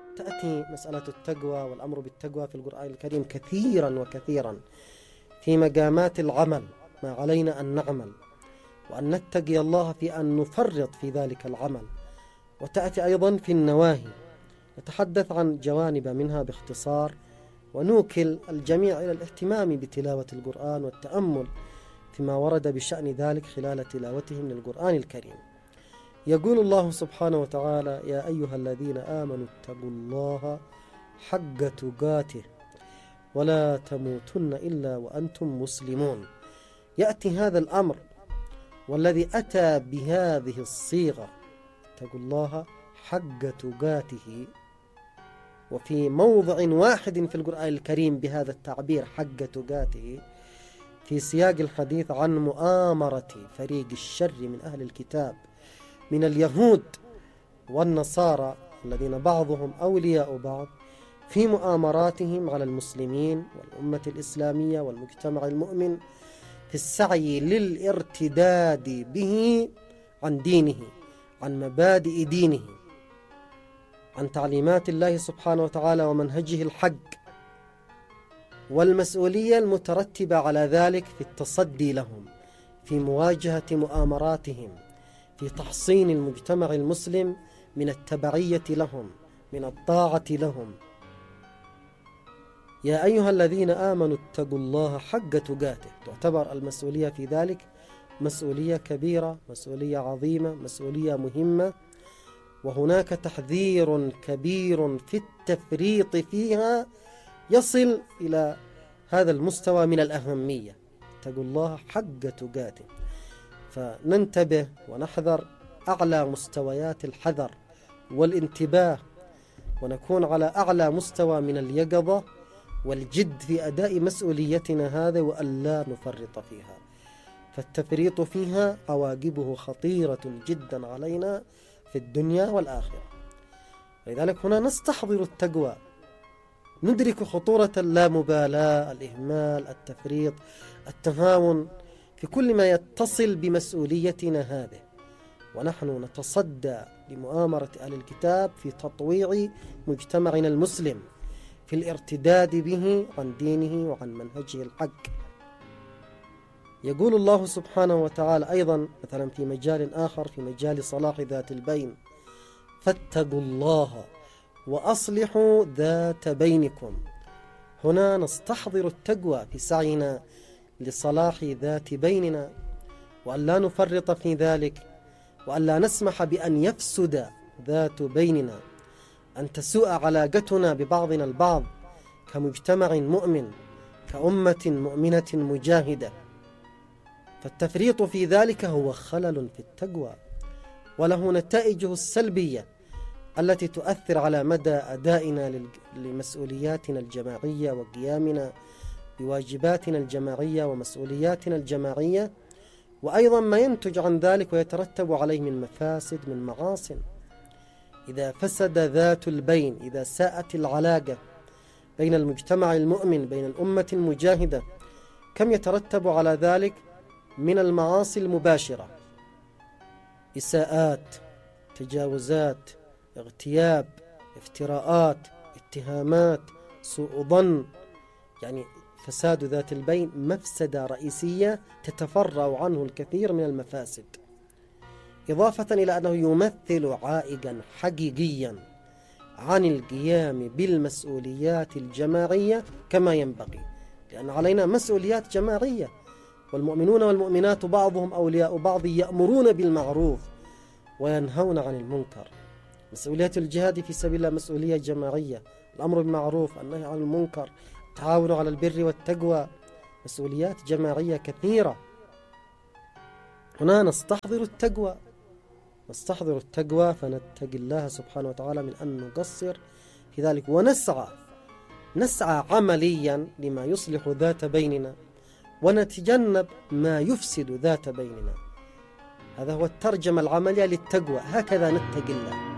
تأتي مسألة التقوى والأمر بالتقوى في القرآن الكريم كثيرا وكثيرا في مقامات العمل، ما علينا أن نعمل وأن نتقي الله في أن نفرط في ذلك العمل. وتأتي أيضا في النواهي، نتحدث عن جوانب منها باختصار، ونوكل الجميع إلى الاهتمام بتلاوة القرآن والتأمل فيما ورد بشأن ذلك خلال تلاوتهم للقرآن الكريم. يقول الله سبحانه وتعالى: يا أيها الذين آمنوا اتقوا الله حق تقاته ولا تموتن إلا وأنتم مسلمون. يأتي هذا الأمر والذي أتى بهذه الصيغة، اتقوا الله حق تقاته، وفي موضع واحد في القرآن الكريم بهذا التعبير حق تقاته، في سياق الحديث عن مؤامرة فريق الشر من أهل الكتاب من اليهود والنصارى الذين بعضهم أولياء بعض في مؤامراتهم على المسلمين والأمة الإسلامية والمجتمع المؤمن في السعي للارتداد به عن دينه، عن مبادئ دينه، عن تعليمات الله سبحانه وتعالى ومنهجه الحق، والمسؤولية المترتبة على ذلك في التصدي لهم، في مواجهة مؤامراتهم، في تحصين المجتمع المسلم من التبعية لهم، من الطاعة لهم. يا أيها الذين آمنوا اتقوا الله حق تقاته. تعتبر المسؤولية في ذلك مسؤولية كبيرة، مسؤولية عظيمة، مسؤولية مهمة، وهناك تحذير كبير في التفريط فيها يصل إلى هذا المستوى من الأهمية. اتقوا الله حق تقاته، فننتبه ونحذر أعلى مستويات الحذر والانتباه، ونكون على أعلى مستوى من اليقظة والجد في أداء مسؤوليتنا هذا، وأن لا نفرط فيها، فالتفريط فيها عواقبه خطيرة جدا علينا في الدنيا والآخرة. لذلك هنا نستحضر التقوى، ندرك خطورة اللامبالاة، الإهمال، التفريط، التهاون في كل ما يتصل بمسؤوليتنا هذه، ونحن نتصدى لمؤامرة أهل الكتاب في تطويع مجتمعنا المسلم، في الارتداد به عن دينه وعن منهجه الحق. يقول الله سبحانه وتعالى أيضا مثلا في مجال آخر، في مجال صلاح ذات البين: فاتقوا الله وأصلحوا ذات بينكم. هنا نستحضر التقوى في سعينا لصلاح ذات بيننا، وأن لا نفرط في ذلك، وأن لا نسمح بأن يفسد ذات بيننا، أن تسوء علاقتنا ببعضنا البعض كمجتمع مؤمن، كأمة مؤمنة مجاهدة. فالتفريط في ذلك هو خلل في التقوى، وله نتائجه السلبية التي تؤثر على مدى أدائنا لمسؤولياتنا الجماعية وقيامنا بواجباتنا الجماعية ومسؤولياتنا الجماعية، وأيضا ما ينتج عن ذلك ويترتب عليه من مفاسد، من معاصٍ. إذا فسد ذات البين، إذا ساءت العلاقة بين المجتمع المؤمن، بين الأمة المجاهدة، كم يترتب على ذلك من المعاصي المباشرة: إساءات، تجاوزات، اغتياب، افتراءات، اتهامات، سوء ظن. يعني فساد ذات البين مفسدة رئيسية تتفرع عنه الكثير من المفاسد، إضافة إلى أنه يمثل عائقا حقيقيا عن القيام بالمسؤوليات الجماعية كما ينبغي، لأن علينا مسؤوليات جماعية، والمؤمنون والمؤمنات بعضهم أولياء بعض، يأمرون بالمعروف وينهون عن المنكر. مسؤولية الجهاد في سبيل الله مسؤولية جماعية، الأمر بالمعروف، النهي عن المنكر، التعاون على البر والتقوى، مسؤوليات جماعية كثيرة. هنا نستحضر التقوى فنتقي الله سبحانه وتعالى من أن نقصر في ذلك، ونسعى عمليا لما يصلح ذات بيننا، ونتجنب ما يفسد ذات بيننا. هذا هو الترجمة العملية للتقوى، هكذا نتقي الله.